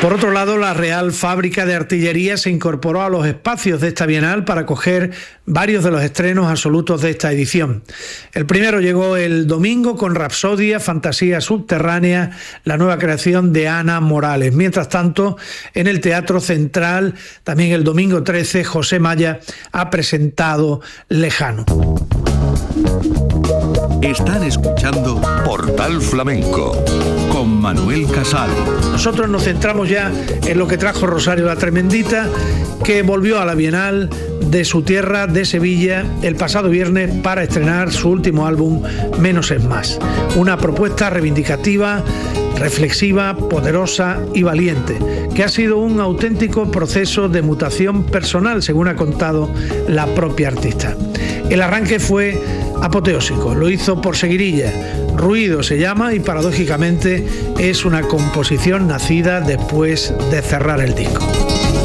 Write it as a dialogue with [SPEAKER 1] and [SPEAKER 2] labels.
[SPEAKER 1] Por otro lado, la Real Fábrica de Artillería se incorporó a los espacios de esta Bienal para acoger varios de los estrenos absolutos de esta edición. El primero llegó el domingo con Rapsodia, Fantasía Subterránea, la nueva creación de Ana Morales. Mientras tanto, en el Teatro Central, también el domingo 13, José Maya ha presentado Lejano.
[SPEAKER 2] Están escuchando Portal Flamenco con Manuel Casal.
[SPEAKER 1] Nosotros nos centramos ya en lo que trajo Rosario la Tremendita, que volvió a la Bienal de su tierra, de Sevilla, el pasado viernes para estrenar su último álbum, Menos es Más. Una propuesta reivindicativa, reflexiva, poderosa y valiente, que ha sido un auténtico proceso de mutación personal, según ha contado la propia artista. El arranque fue apoteósico, lo hizo por seguirilla. Ruido se llama y paradójicamente es una composición nacida después de cerrar el disco.